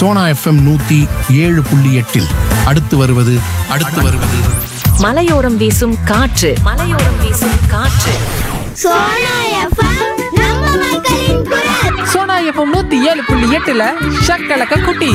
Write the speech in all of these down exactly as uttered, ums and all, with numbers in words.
Sona FM நூத்தி ஏழு புள்ளி எட்டில் அடுத்து வருவது அடுத்து வருவது மலையோரம் வீசும் காற்று மலையோரம் வீசும் காற்று சோனா எஃப்எம் நம்ம மக்களின் குரல். சோனா எஃப்எம் நூத்தி ஏழு புள்ளி எட்டுல ஷக்கலக்க குட்டி.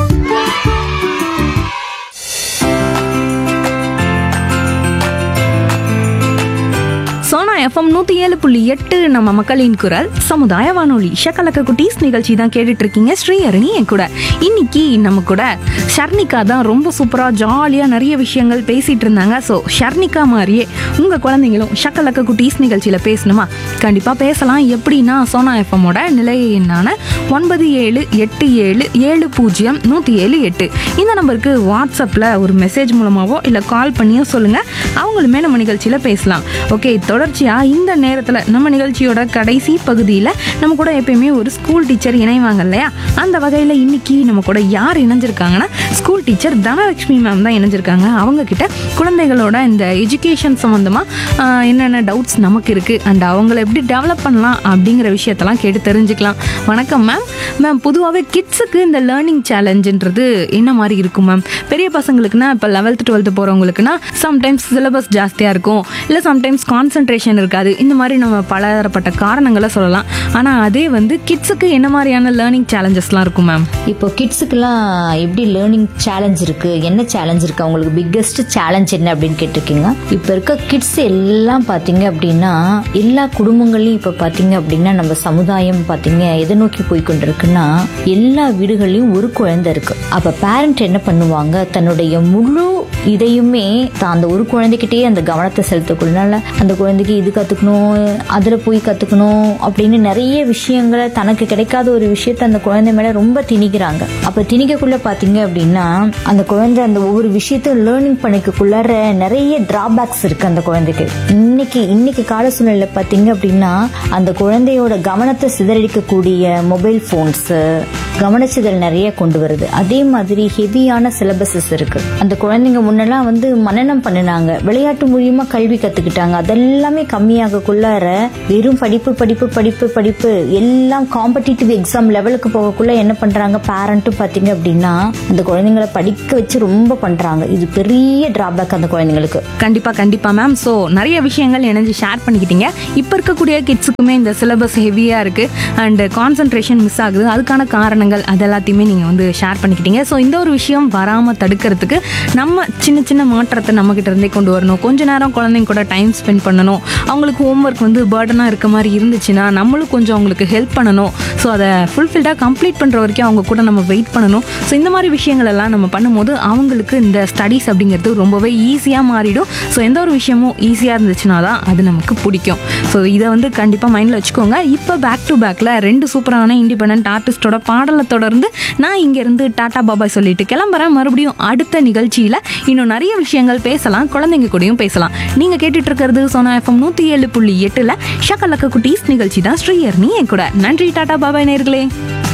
சோனா எஃப்எம் நூற்றி ஏழு புள்ளி எட்டு நம்ம மக்களின் குரல் சமுதாய வானொலி ஷக்கலக்க குட்டீஸ் நிகழ்ச்சி தான் கேட்டுட்டு இருக்கீங்க. ஸ்ரீஹரணி என் கூட இன்னைக்கு நம்ம கூட ஷர்னிகா தான் ரொம்ப சூப்பராக ஜாலியாக நிறைய விஷயங்கள் பேசிகிட்டு இருந்தாங்க. ஸோ ஷர்னிகா மாதிரியே உங்கள் குழந்தைங்களும் ஷக்கலக்க குட்டீஸ் நிகழ்ச்சியில் பேசணுமா? கண்டிப்பாக பேசலாம். எப்படின்னா சோனா எஃப்எம்மோட நிலைய எண்ணான ஒன்பது ஏழு எட்டு ஏழு ஏழு பூஜ்ஜியம் நூற்றி ஏழு எட்டு இந்த நம்பருக்கு வாட்ஸ்அப்பில் ஒரு மெசேஜ் மூலமாகவோ இல்லை கால் பண்ணியோ சொல்லுங்கள். அவங்களுமே நம்ம நிகழ்ச்சியில் பேசலாம். ஓகே, தொடர்ச்சியாக இந்த நேரத்தில் நம்ம நிகழ்ச்சியோட கடைசி பகுதியில் நம்ம கூட எப்பயுமே ஒரு ஸ்கூல் டீச்சர் இணைவாங்க இல்லையா? அந்த வகையில் இன்னைக்கு நம்ம கூட யார் இணைஞ்சிருக்காங்கன்னா ஸ்கூல் டீச்சர் தனலட்சுமி மேம் தான் இணைஞ்சிருக்காங்க. அவங்க கிட்ட குழந்தைகளோட இந்த எஜுகேஷன் சம்மந்தமாக என்னென்ன டவுட்ஸ் நமக்கு இருக்குது அண்ட் அவங்கள எப்படி டெவலப் பண்ணலாம் அப்படிங்கிற விஷயத்தெல்லாம் கேட்டு தெரிஞ்சுக்கலாம். வணக்கம் மேம். மேம், பொதுவாகவே கிட்ஸுக்கு இந்த லேர்னிங் சேலஞ்சுன்றது என்ன மாதிரி இருக்கும் மேம்? பெரிய பசங்களுக்குன்னா இப்போ லெவல்த்து டுவெல்த்து போகிறவங்களுக்குன்னா சம்டைம்ஸ் சிலபஸ் ஜாஸ்தியாக இருக்கும், இல்லை சம்டைம்ஸ் கான்சன்ட்ரேஷன் இருக்காது. இந்த மாதிரி நம்ம பலதரப்பட்ட காரணங்களை சொல்லலாம். ஆனால் அதே வந்து கிட்ஸுக்கு என்ன மாதிரியான லேர்னிங் சேலஞ்சஸ்லாம் இருக்கும் மேம்? இப்போ கிட்ஸுக்கெல்லாம் எப்படி லேர்னிங் சேலஞ்ச் இருக்கு, என்ன சேலஞ்ச் இருக்கு, அவங்களுக்கு பிக்கெஸ்ட் சேலஞ்ச் என்ன அப்படின்னு கேட்டிருக்கீங்க. இப்போ இருக்க கிட்ஸ் எல்லாம் பார்த்தீங்க அப்படின்னா எல்லா குடும்பங்களையும் இப்போ பார்த்தீங்க அப்படின்னா நம்ம சமுதாயம் பார்த்தீங்க எதை நோக்கி போய் கொண்டிருக்குன்னா எல்லா வீடுகள்லையும் ஒரு குழந்தை இருக்கு. அப்போ பேரண்ட் என்ன பண்ணுவாங்க, தன்னுடைய முழு இதையுமே தான் அந்த ஒரு குழந்தைகிட்டே அந்த கவனத்தை செலுத்தக்குள்ளனால அந்த குழந்தைக்கு இது கற்றுக்கணும், அதில் போய் கற்றுக்கணும் அப்படின்னு நிறைய விஷயங்களை தனக்கு கிடைக்காத ஒரு விஷயத்த அந்த குழந்தை மேலே ரொம்ப திணிக்கிறாங்க. அப்போ திணிக்கக்குள்ள பார்த்தீங்க அப்படின்னா அந்த குழந்தை அந்த ஒவ்வொரு விஷயத்தையும் லேர்னிங் பண்ணிக்கக்குள்ளார நிறைய டிராபேக்ஸ் இருக்கு அந்த குழந்தைக்கு. இன்னைக்கு இன்னைக்கு கால சூழ்நிலை பார்த்தீங்க அப்படின்னா அந்த குழந்தையோட கவனத்தை சிதறடிக்கக்கூடிய மொபைல் ஃபோன்ஸ் கவனச்சிதல் நிறைய கொண்டு வருது. அதே மாதிரி ஹெவியான சிலபஸஸ் இருக்கு. அந்த குழந்தைங்க முன்னெல்லாம் வந்து மனனம் பண்ணினாங்க, விளையாட்டு மூலியமா கல்வி கத்துக்கிட்டாங்க. அதெல்லாமே கம்மியாகக்குள்ளார வெறும் படிப்பு படிப்பு படிப்பு படிப்பு எல்லாம் காம்படிட்டிவ் எக்ஸாம் லெவலுக்கு போகக்குள்ள என்ன பண்றாங்க பேரண்ட்டும் பாத்தீங்க அப்படின்னா அந்த குழந்தைங்களை படிக்க வச்சு ரொம்ப பண்றாங்க. இது பெரிய டிராபேக் அந்த குழந்தைங்களுக்கு. கண்டிப்பா கண்டிப்பா மேம். ஸோ நிறைய விஷயங்கள் இணைஞ்சு ஷேர் பண்ணிக்கிட்டீங்க. இப்போ இருக்கக்கூடிய கிட்ஸுக்குமே இந்த சிலபஸ் ஹெவியா இருக்கு அண்ட் கான்சன்ட்ரேஷன் மிஸ் ஆகுது. அதுக்கான காரணங்கள் அது எல்லாத்தையுமே நீங்கள் வந்து ஷேர் பண்ணிக்கிட்டீங்க. ஸோ இந்த ஒரு விஷயம் வராமல் தடுக்கிறதுக்கு நம்ம சின்ன சின்ன மாற்றத்தை நம்மக்கிட்ட இருந்தே கொண்டு வரணும். கொஞ்ச நேரம் குழந்தைங்க கூட டைம் ஸ்பெண்ட் பண்ணணும். அவங்களுக்கு ஹோம்ஒர்க் வந்து பேர்டனாக இருக்க மாதிரி இருந்துச்சுன்னா நம்மளும் கொஞ்சம் அவங்களுக்கு ஹெல்ப் பண்ணணும். ஸோ அதை ஃபுல்ஃபில்டாக கம்ப்ளீட் பண்ணுற வரைக்கும் அவங்க கூட நம்ம வெயிட் பண்ணணும். ஸோ இந்த மாதிரி விஷயங்கள் எல்லாம் நம்ம பண்ணும்போது அவங்களுக்கு இந்த ஸ்டடீஸ் அப்படிங்கிறது ரொம்பவே ஈஸியாக மாறிடும். ஸோ எந்த ஒரு விஷயமும் ஈஸியாக இருந்துச்சுன்னா தான் அது நமக்கு பிடிக்கும். ஸோ இதை வந்து கண்டிப்பாக மைண்டில் வச்சுக்கோங்க. இப்போ பேக் டு பேக்கில் ரெண்டு சூப்பரான இண்டிபெண்டன்ட் ஆர்டிஸ்டோட பாடலை தொடர்ந்து நான் இங்கேருந்து டாடா பாபாய் சொல்லிட்டு கிளம்புறேன். மறுபடியும் அடுத்த நிகழ்ச்சியில் இன்னும் நிறைய விஷயங்கள் பேசலாம், குழந்தைங்க கூடயும் பேசலாம். நீங்கள் கேட்டுட்டு இருக்கிறது சோனா எஃப்எம் நூற்றி ஏழு புள்ளி எட்டில் ஷக்கலக்க குட்டீஸ் நிகழ்ச்சி தான். ஸ்ரீஹரணி என் கூட. நன்றி. டாடா பாபாய் நேயர்களே.